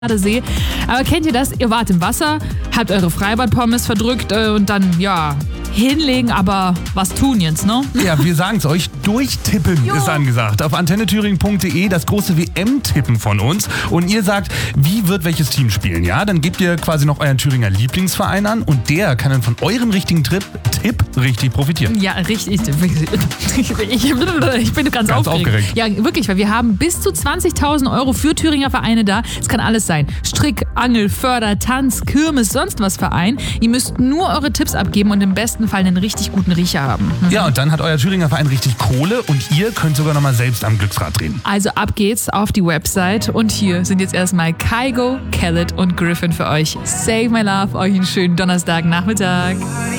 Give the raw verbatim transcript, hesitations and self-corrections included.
See. Aber kennt ihr das? Ihr wart im Wasser, habt eure Freibad-Pommes verdrückt äh, und dann, ja, hinlegen, aber was tun jetzt, ne? Ja, wir sagen es euch, durchtippen Jo. ist angesagt. Auf antenne thüringen punkt de das große W M-Tippen von uns. Und ihr sagt, wie wird welches Team spielen, ja? Dann gebt ihr quasi noch euren Thüringer Lieblingsverein an und der kann dann von eurem richtigen Trip, Tipp richtig profitieren. Ja, richtig. Ich, ich bin ganz, Ganz aufgeregt. aufgeregt. Ja, wirklich, weil wir haben bis zu zwanzigtausend Euro für Thüringer Vereine da. Es kann alles sein. Strick, Angel, Förder, Tanz, Kirmes, sonst was Verein. Ihr müsst nur eure Tipps abgeben und im besten Fall einen richtig guten Riecher haben. Mhm. Ja, und dann hat euer Thüringer Verein richtig Kohle und ihr könnt sogar nochmal selbst am Glücksrad drehen. Also ab geht's auf die Website und hier sind jetzt erstmal Kygo, Khaled und Griffin für euch. Save my love, euch einen schönen Donnerstagnachmittag.